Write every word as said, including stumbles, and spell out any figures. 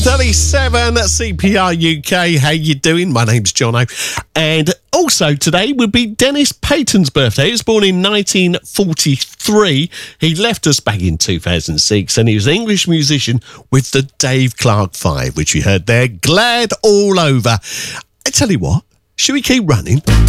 thirty-seven at C P R U K. How you doing? My name's Jono. And also today would be Dennis Payton's birthday. He was born in nineteen forty-three. He left us back in two thousand six, and he was an English musician with the Dave Clark Five, which we heard there. Glad all over. I tell you what, should we keep running?